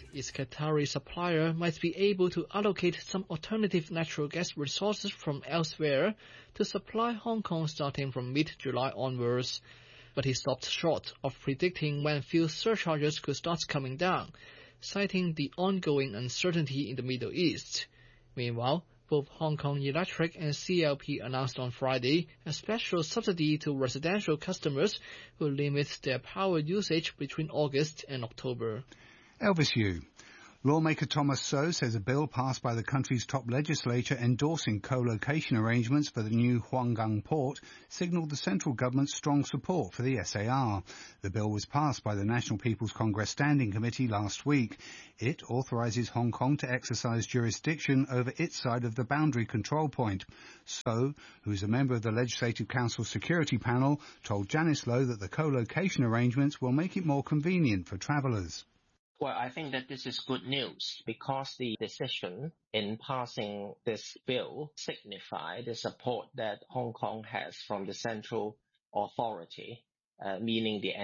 its Qatari supplier might be able to allocate some alternative natural gas resources from elsewhere to supply Hong Kong starting from mid-July onwards. But he stopped short of predicting when fuel surcharges could start coming down, citing the ongoing uncertainty in the Middle East. Meanwhile, both Hong Kong Electric and CLP announced on Friday a special subsidy to residential customers who limit their power usage between August and October. Elvis Yu. Lawmaker Thomas So says a bill passed by the country's top legislature endorsing co-location arrangements for the new Huanggang port signalled the central government's strong support for the SAR. The bill was passed by the National People's Congress Standing Committee last week. It authorises Hong Kong to exercise jurisdiction over its side of the boundary control point. So, who is a member of the Legislative Council's security panel, told Janice Lowe that the co-location arrangements will make it more convenient for travellers. Well, I think that this is good news because the decision in passing this bill signifies the support that Hong Kong has from the central authority, meaning the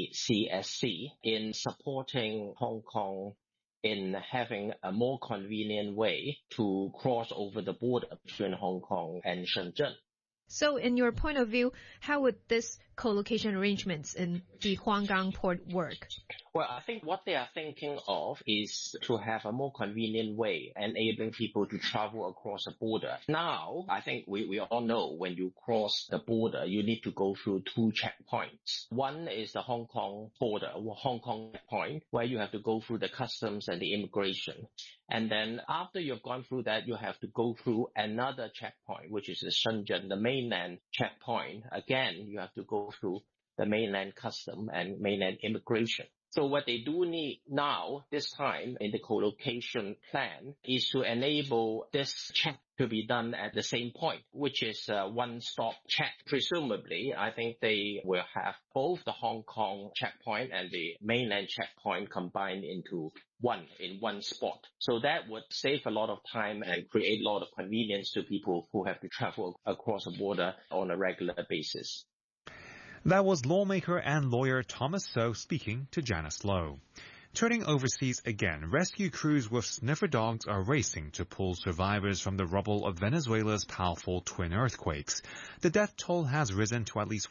NPCSC, in supporting Hong Kong in having a more convenient way to cross over the border between Hong Kong and Shenzhen. So in your point of view, how would this co-location arrangements in the Huanggang port work? Well, I think what they are thinking of is to have a more convenient way, enabling people to travel across the border. Now, I think we all know when you cross the border, you need to go through two checkpoints. One is the Hong Kong border, Hong Kong checkpoint, where you have to go through the customs and the immigration. And then after you've gone through that, you have to go through another checkpoint, which is the Shenzhen, the mainland checkpoint. Again, you have to go through the mainland custom and mainland immigration. So what they do need now, this time in the co-location plan, is to enable this check to be done at the same point, which is a one-stop check. Presumably, I think they will have both the Hong Kong checkpoint and the mainland checkpoint combined into in one spot. So that would save a lot of time and create a lot of convenience to people who have to travel across the border on a regular basis. That was lawmaker and lawyer Thomas So speaking to Janice Lowe. Turning overseas again, rescue crews with sniffer dogs are racing to pull survivors from the rubble of Venezuela's powerful twin earthquakes. The death toll has risen to at least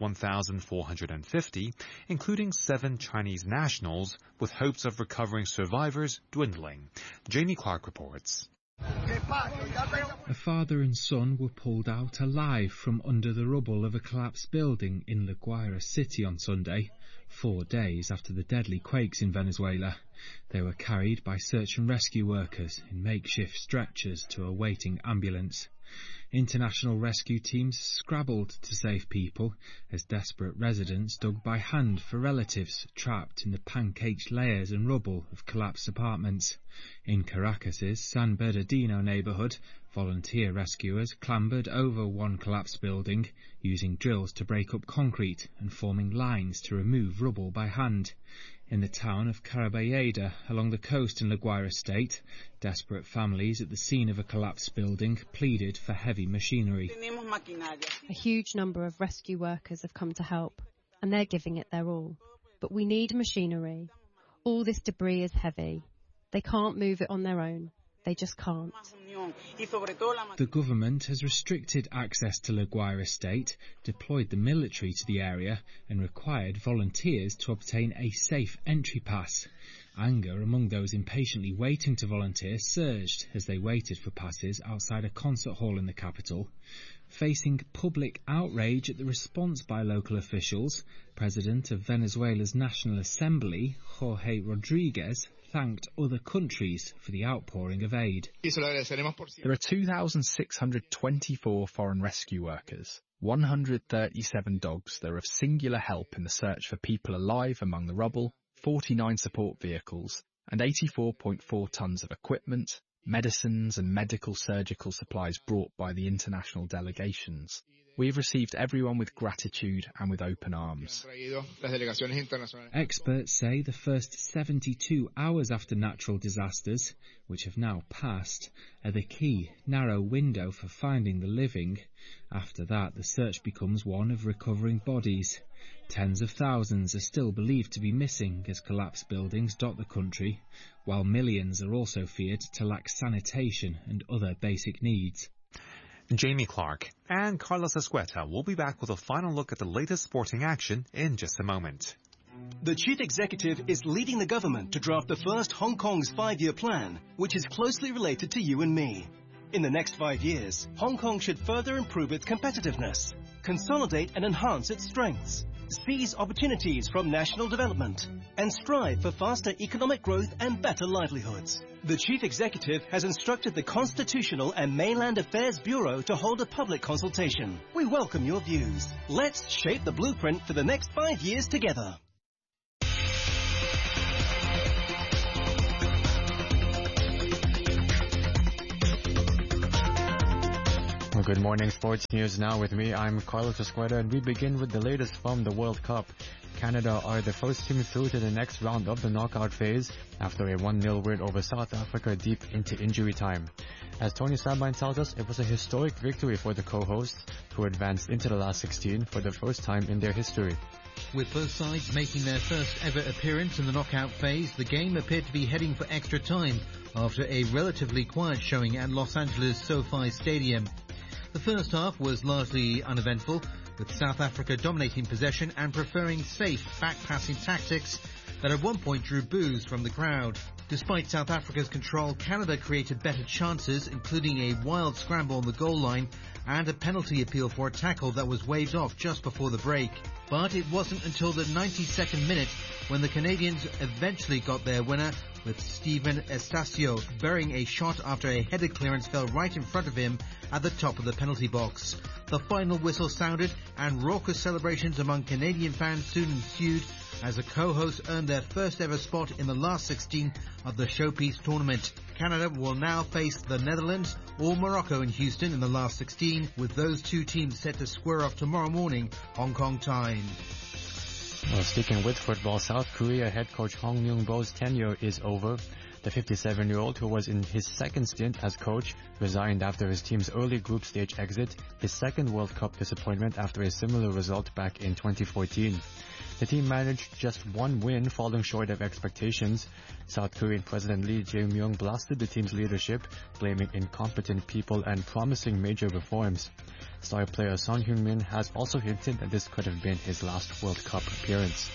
1,450, including 7 Chinese nationals, with hopes of recovering survivors dwindling. Jamie Clark reports. A father and son were pulled out alive from under the rubble of a collapsed building in La Guaira City on Sunday, 4 days after the deadly quakes in Venezuela. They were carried by search and rescue workers in makeshift stretchers to a waiting ambulance. International rescue teams scrabbled to save people as desperate residents dug by hand for relatives trapped in the pancaked layers and rubble of collapsed apartments. In Caracas's San Bernardino neighbourhood, volunteer rescuers clambered over one collapsed building, using drills to break up concrete and forming lines to remove rubble by hand. In the town of Caraballeda, along the coast in La Guaira State, desperate families at the scene of a collapsed building pleaded for heavy machinery. A huge number of rescue workers have come to help, and they're giving it their all. But we need machinery. All this debris is heavy. They can't move it on their own. They just can't. The government has restricted access to La Guaira State, deployed the military to the area and required volunteers to obtain a safe entry pass. Anger among those impatiently waiting to volunteer surged as they waited for passes outside a concert hall in the capital. Facing public outrage at the response by local officials, President of Venezuela's National Assembly, Jorge Rodriguez, thanked other countries for the outpouring of aid. There are 2,624 foreign rescue workers, 137 dogs that are of singular help in the search for people alive among the rubble, 49 support vehicles, and 84.4 tonnes of equipment, medicines and medical surgical supplies brought by the international delegations. We've received everyone with gratitude and with open arms. Experts say the first 72 hours after natural disasters, which have now passed, are the key, narrow window for finding the living. After that, the search becomes one of recovering bodies. Tens of thousands are still believed to be missing as collapsed buildings dot the country, while millions are also feared to lack sanitation and other basic needs. Jamie Clark and Carlos Escueta will be back with a final look at the latest sporting action in just a moment. The chief executive is leading the government to draft the first Hong Kong's 5-year plan, which is closely related to you and me. In the next 5 years, Hong Kong should further improve its competitiveness, consolidate and enhance its strengths, seize opportunities from national development, and strive for faster economic growth and better livelihoods. The Chief Executive has instructed the Constitutional and Mainland Affairs Bureau to hold a public consultation. We welcome your views. Let's shape the blueprint for the next 5 years together. Well, good morning, sports news now with me. I'm Carlos Escueta, and we begin with the latest from the World Cup. Canada are the first team through to the next round of the knockout phase after a 1-0 win over South Africa deep into injury time. As Tony Sabine tells us, it was a historic victory for the co-hosts, who advanced into the last 16 for the first time in their history. With both sides making their first ever appearance in the knockout phase, the game appeared to be heading for extra time after a relatively quiet showing at Los Angeles SoFi Stadium. The first half was largely uneventful, with South Africa dominating possession and preferring safe back-passing tactics that at one point drew boos from the crowd. Despite South Africa's control, Canada created better chances, including a wild scramble on the goal line and a penalty appeal for a tackle that was waved off just before the break. But it wasn't until the 92nd minute when the Canadians eventually got their winner, with Steven Estacio burying a shot after a headed clearance fell right in front of him at the top of the penalty box. The final whistle sounded and raucous celebrations among Canadian fans soon ensued as the co-hosts earned their first ever spot in the last 16 of the Showpiece tournament. Canada will now face the Netherlands or Morocco in Houston in the last 16, with those two teams set to square off tomorrow morning, Hong Kong time. Well, sticking with football, South Korea head coach Hong Myung-bo's tenure is over. The 57-year-old, who was in his second stint as coach, resigned after his team's early group stage exit, his second World Cup disappointment after a similar result back in 2014. The team managed just one win, falling short of expectations. South Korean President Lee Jae-myung blasted the team's leadership, blaming incompetent people and promising major reforms. Star player Son Heung-min has also hinted that this could have been his last World Cup appearance.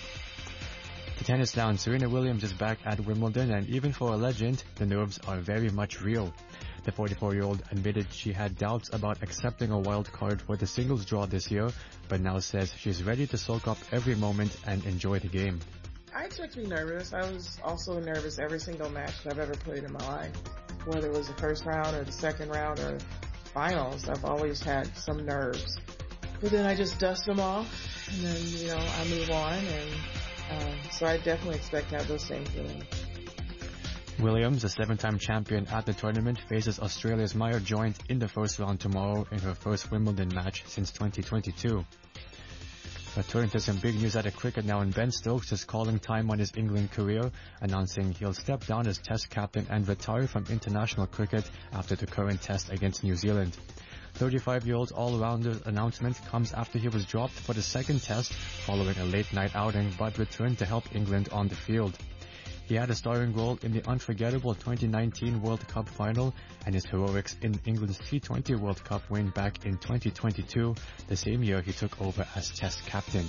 The tennis down, Serena Williams is back at Wimbledon, and even for a legend, the nerves are very much real. The 44-year-old admitted she had doubts about accepting a wild card for the singles draw this year, but now says she's ready to soak up every moment and enjoy the game. I expect to be nervous. I was also nervous every single match that I've ever played in my life. Whether it was the first round or the second round or finals, I've always had some nerves. But then I just dust them off, and then, I move on, and so I definitely expect to have those same feelings. Williams, a 7-time champion at the tournament, faces Australia's Maya Joint in the first round tomorrow in her first Wimbledon match since 2022. But turning to some big news out of cricket now, and Ben Stokes is calling time on his England career, announcing he'll step down as Test captain and retire from international cricket after the current Test against New Zealand. 35-year-old all-rounder announcement comes after he was dropped for the second Test following a late-night outing, but returned to help England on the field. He had a starring role in the unforgettable 2019 World Cup final and his heroics in England's T20 World Cup win back in 2022, the same year he took over as Test captain.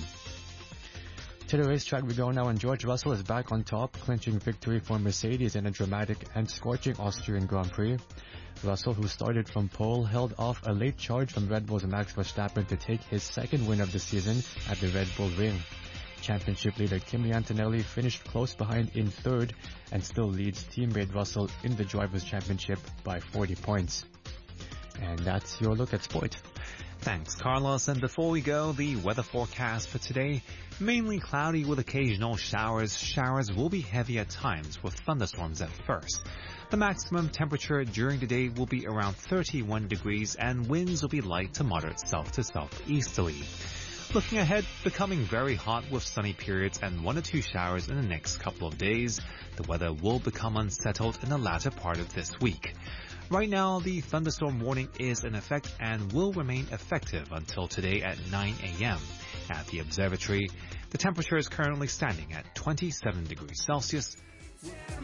To the racetrack we go now, and George Russell is back on top, clinching victory for Mercedes in a dramatic and scorching Austrian Grand Prix. Russell, who started from pole, held off a late charge from Red Bull's Max Verstappen to take his second win of the season at the Red Bull Ring. Championship leader Kimi Antonelli finished close behind in third and still leads teammate Russell in the Drivers' Championship by 40 points. And that's your look at sport. Thanks, Carlos. And before we go, the weather forecast for today, mainly cloudy with occasional showers. Showers will be heavy at times with thunderstorms at first. The maximum temperature during the day will be around 31 degrees and winds will be light to moderate south to southeasterly. Looking ahead, becoming very hot with sunny periods and 1 or 2 showers in the next couple of days. The weather will become unsettled in the latter part of this week. Right now, the thunderstorm warning is in effect and will remain effective until today at 9 a.m. At the observatory, the temperature is currently standing at 27 degrees Celsius.